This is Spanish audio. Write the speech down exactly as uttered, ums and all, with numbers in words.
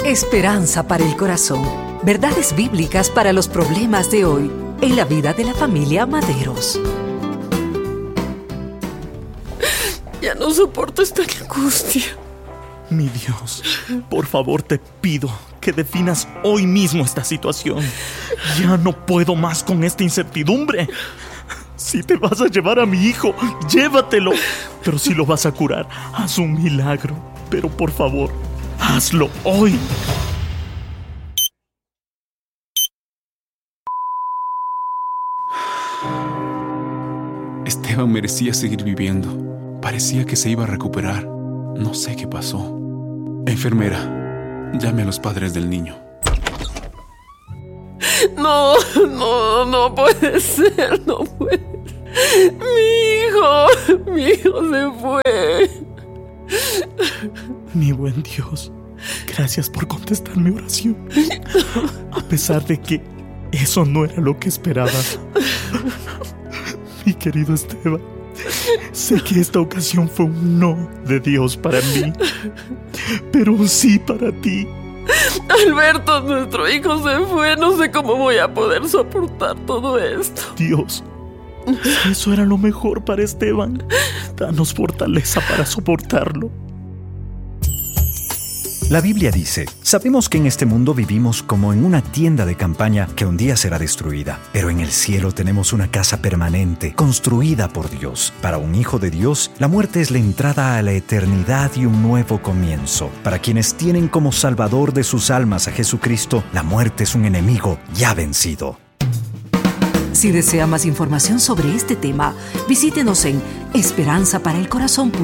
Esperanza para el corazón. Verdades bíblicas para los problemas de hoy en la vida de la familia Maderos. Ya no soporto esta angustia. Mi Dios, por favor te pido que definas hoy mismo esta situación. Ya no puedo más con esta incertidumbre. Si te vas a llevar a mi hijo, llévatelo. Pero si lo vas a curar, haz un milagro. Pero por favor, hazlo hoy. Esteban merecía seguir viviendo. Parecía que se iba a recuperar. No sé qué pasó. Enfermera, llame a los padres del niño. No, no, no puede ser, no puede. Mi hijo, mi hijo se fue. Mi buen Dios, gracias por contestar mi oración. A pesar de que eso no era lo que esperaba. Mi querido Esteban, sé que esta ocasión fue un no de Dios para mí, pero un sí para ti. Alberto, nuestro hijo se fue. No sé cómo voy a poder soportar todo esto. Dios, si eso era lo mejor para Esteban, danos fortaleza para soportarlo. La Biblia dice, sabemos que en este mundo vivimos como en una tienda de campaña que un día será destruida, pero en el cielo tenemos una casa permanente, construida por Dios. Para un hijo de Dios, la muerte es la entrada a la eternidad y un nuevo comienzo. Para quienes tienen como salvador de sus almas a Jesucristo, la muerte es un enemigo ya vencido. Si desea más información sobre este tema, visítenos en esperanza para el corazón.